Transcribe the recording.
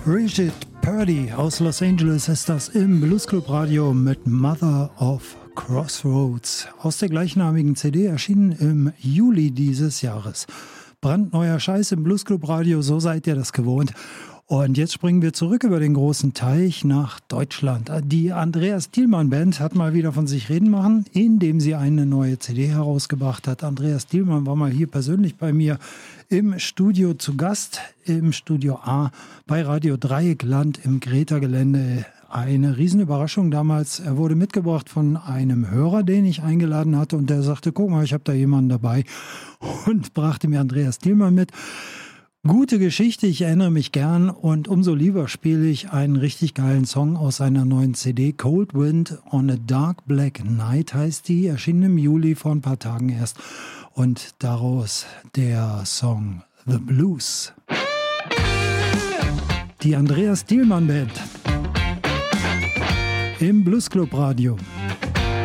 Bridget Purdy aus Los Angeles ist das im Blues Club Radio mit Mother of Crossroads. Aus der gleichnamigen CD erschienen im Juli dieses Jahres. Brandneuer Scheiß im Blues Club Radio, so seid ihr das gewohnt. Und jetzt springen wir zurück über den großen Teich nach Deutschland. Die Andreas Thielmann Band hat mal wieder von sich reden machen, indem sie eine neue CD herausgebracht hat. Andreas Thielmann war mal hier persönlich bei mir im Studio zu Gast, im Studio A bei Radio Dreieckland im Greta-Gelände. Eine Riesenüberraschung damals. Er wurde mitgebracht von einem Hörer, den ich eingeladen hatte, und der sagte, guck mal, ich habe da jemanden dabei, und brachte mir Andreas Thielmann mit. Gute Geschichte, ich erinnere mich gern, und umso lieber spiele ich einen richtig geilen Song aus seiner neuen CD. Cold Wind on a Dark Black Night heißt die, erschien im Juli vor ein paar Tagen erst, und daraus der Song The Blues. Die Andreas Thielmann Band im Blues Club Radio.